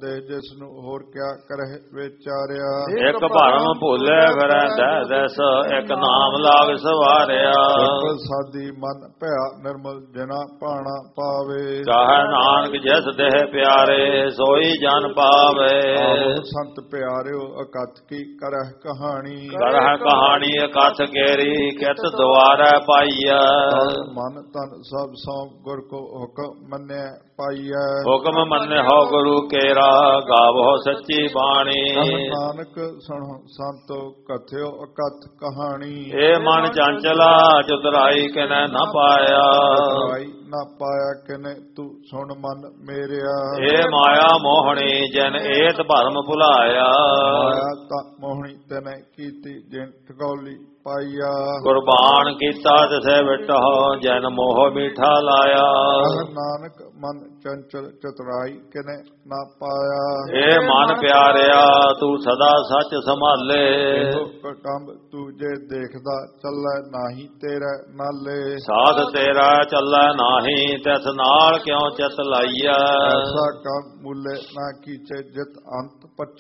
ਦੇ ਜਿਸ ਨੂੰ ਹੋਰ ਕਿਆ ਕਰਹਿ ਵਿਚਾਰਿਆ। ਇੱਕ ਭਰਮ ਭੁੱਲੇ ਫਿਰੈ ਦਹਿ ਦਸ, ਇੱਕ ਨਾਮ ਲਾਗ ਸਵਾਰਿਆ। ਸਾਦੀ ਮਨ ਭਇਆ ਨਿਰਮਲ ਜਿਨਾ ਪਾਣਾ ਪਾਵੇ। ਕਹੈ ਨਾਨਕ ਜਿਸ ਦੇਹ ਪਿਆਰੇ, ਸੋਈ ਜਨ ਪਾਵੇ। ਸੰਤ ਪਿਆਰਿਓ ਅਕਥ ਕੀ ਕਰਹਿ ਕਹਾਣੀ। ਕਰਹਿ ਕਹਾਣੀ ਅਕਥ ਕੇਰੀ, ਕਿਤ ਦੁਆਰੈ ਪਾਈਐ। ਮਨ ਤਨ ਸਭ ਸੌ ਗੁਰ ਕੋ ਹੁਕਮ ਮੰਨਿਆ ਪਾਈਐ। ਹੁਕਮ ਮੰਨੇ ਹੋ ਗੁਰੂ ਕੇਰਾ, ਗਾਵੋ ਸੱਚੀ ਬਾਣੀ। ਨਾਨਕ ਸੁਣੋ ਸੰਤੋ ਕਥਿਓ ਅਕਥ ਕਹਾਣੀ। ਇਹ ਮਨ ਚੰਚਲਾ ਚਤੁਰਾਈ ਕਿਨੈ ਨਾ ਪਾਇਆ। ਨਾ ਪਾਇਆ ਕਿਨੇ ਤੂੰ ਸੁਣ ਮਨ ਮੇਰਿਆ। ਇਹ ਮਾਇਆ ਮੋਹਣੀ ਜਿਨ ਏਤ ਭਰਮ ਭੁਲਾਇਆ। ਮਾਇਆ ਤਾਂ ਮੋਹਣੀ ਤਨੇ ਕੀਤੀ ਜਿਨ ਠਗੌਲੀ ਪਾਈਆ। ਕੁਰਬਾਨ ਕੀਤਾ ਤਿਸੈ ਵਿਟਹੁ, ਜਨ ਮੋਹ ਮੀਠਾ ਲਾਇਆ। ਨਾਨਕ ਮਨ ਚੰਚਲ ਚਤੁਰਾਈ ਕਿਨੇ ਨਾ ਪਾਇਆ। ਇਹ ਮਨ ਪਿਆਰਿਆ ਤੂੰ ਸਦਾ ਸੱਚ ਸੰਭਾਲੇ। ਕੰਬ ਤੂੰ ਜੇ ਦੇਖਦਾ ਚੱਲੈ ਨਾਹੀ ਤੇਰੇ ਨਾਲੇ। ਸਾਧ ਤੇਰਾ ਚੱਲੈ ਨਾਹੀ, ਤਿਸ ਨਾਲ ਕਿਉ ਚਿਤ ਲਾਈਐ। ਐਸਾ ਕੰਮ ਮੁੱਲੇ ਨਾ ਕੀਚੇ ਜਿਤ ਅੰਤ